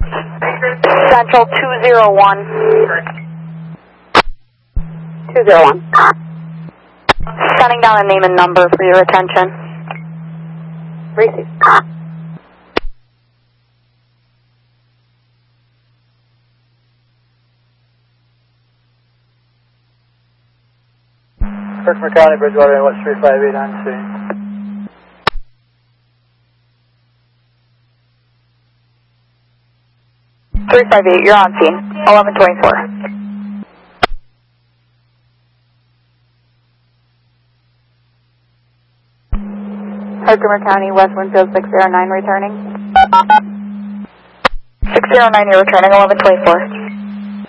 Central 201. 201. Sending down a name and number for your attention. Receive. Herkimer County, Bridgewater, and West 358 on scene. You're on scene. 1124. Herkimer County, West Winfield 609 returning. 609, you're returning 1124.